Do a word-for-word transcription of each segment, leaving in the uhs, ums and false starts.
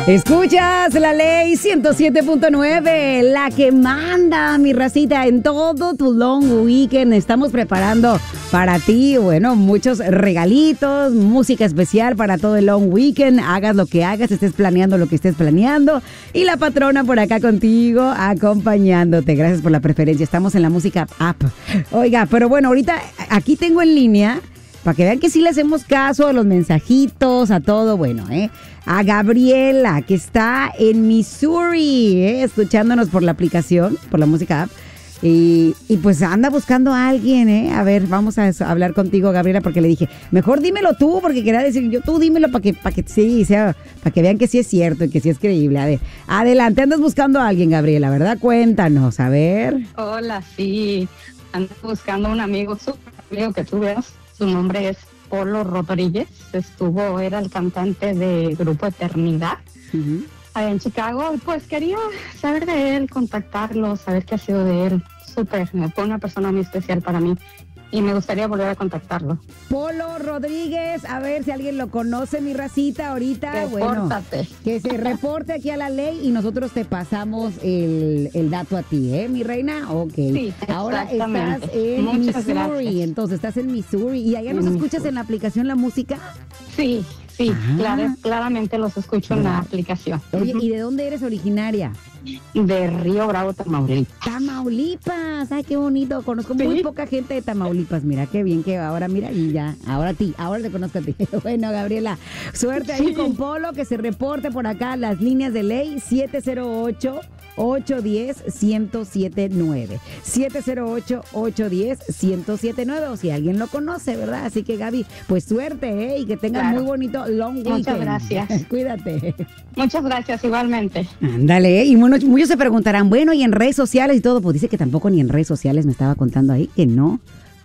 Escuchas la ley ciento siete punto nueve, la que manda, mi racita, en todo tu long weekend. Estamos preparando para ti, bueno, muchos regalitos, música especial para todo el long weekend. Hagas lo que hagas, estés planeando lo que estés planeando. Y la patrona por acá contigo, acompañándote. Gracias por la preferencia. Estamos en la música app. Oiga, pero bueno, ahorita aquí tengo en línea, para que vean que sí le hacemos caso a los mensajitos, a todo, bueno, ¿eh? A Gabriela, que está en Missouri, ¿eh? Escuchándonos por la aplicación, por la música app. Y, y pues anda buscando a alguien, ¿eh? A ver, vamos a hablar contigo, Gabriela, porque le dije, mejor dímelo tú, porque quería decir yo, tú dímelo para que, para que sí, sea, para que vean que sí es cierto y que sí es creíble. A ver, adelante, andas buscando a alguien, Gabriela, ¿verdad? Cuéntanos, a ver. Hola, sí, ando buscando a un amigo, súper amigo que tú veas. Su nombre es Polo Rodríguez. Estuvo, era el cantante de Grupo Eternidad, uh-huh, allá en Chicago. Pues quería saber de él, contactarlo, saber qué ha sido de él. Súper, fue una persona muy especial para mí y me gustaría volver a contactarlo. Polo Rodríguez, a ver si alguien lo conoce, mi racita, ahorita. Repórtate. Bueno, que se reporte aquí a la ley y nosotros te pasamos el, el dato a ti, ¿eh, mi reina? Ok. Sí, ahora estás en Muchas Missouri, gracias. Entonces estás en Missouri. ¿Y allá nos en escuchas Missouri. En la aplicación la música? Sí, sí, ah. clar- claramente los escucho en la aplicación. Oye, ¿y de dónde eres originaria? De Río Bravo, Tamaulipas. Tamaulipas, ay, qué bonito. Conozco muy ¿Sí? poca gente de Tamaulipas. Mira, qué bien que ahora, mira, y ya, ahora a ti, ahora te conozco a ti. Bueno, Gabriela, suerte ahí Sí. con Polo, que se reporte por acá las líneas de ley siete cero ocho, ocho uno cero, uno cero siete nueve. siete cero ocho, ocho uno cero, uno cero siete nueve, o si alguien lo conoce, ¿verdad? Así que, Gaby, pues suerte, ¿eh? Y que tengas Claro. muy bonito long weekend. Muchas gracias. Cuídate. Muchas gracias, igualmente. Ándale, ¿eh? Y bueno, muchos se preguntarán, bueno, y en redes sociales y todo, pues dice que tampoco ni en redes sociales me estaba contando ahí, que no,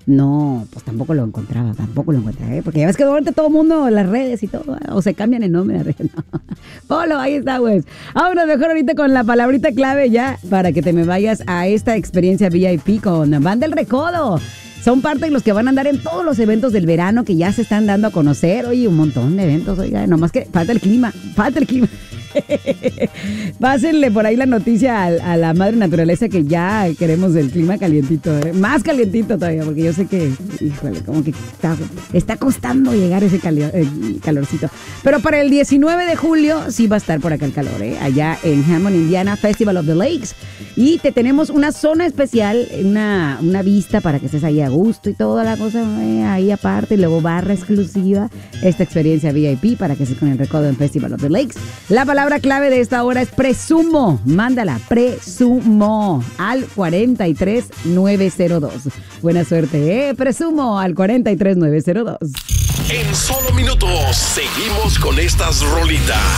no, pues tampoco lo encontraba, tampoco lo encontré, ¿eh? Porque ya ves que ahorita todo el mundo, las redes y todo, ¿eh? O se cambian el nombre, no. Polo, ahí está, pues. Ahora mejor ahorita con la palabrita clave ya, para que te me vayas a esta experiencia V I P con Banda El Recodo. Son parte de los que van a andar en todos los eventos del verano que ya se están dando a conocer. Oye, un montón de eventos, oiga, nomás que falta el clima, falta el clima. Pásenle por ahí la noticia a, a la madre naturaleza que ya queremos el clima calientito, ¿eh? Más calientito todavía, porque yo sé que, híjole, como que está, está costando llegar ese cali- eh, calorcito. Pero para el diecinueve de julio sí va a estar por acá el calor, ¿eh? Allá en Hammond, Indiana, Festival of the Lakes. Y te tenemos una zona especial, una, una vista para que estés ahí a gusto y toda la cosa, ¿eh? Ahí aparte, y luego barra exclusiva, esta experiencia V I P para que estés con el recodo en Festival of the Lakes. La palabra clave de esta hora es presumo. Mándala, presumo, al cuarenta y tres nueve cero dos. Buena suerte, ¿eh? Presumo al cuarenta y tres nueve cero dos. En solo minutos seguimos con estas rolitas.